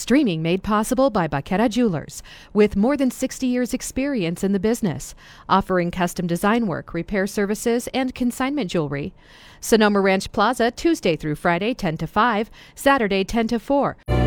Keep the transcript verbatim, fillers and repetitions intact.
Streaming made possible by Baqueta Jewelers, with more than sixty years experience in the business, offering custom design work, repair services, and consignment jewelry. Sonoma Ranch Plaza, Tuesday through Friday, ten to five, Saturday, ten to four.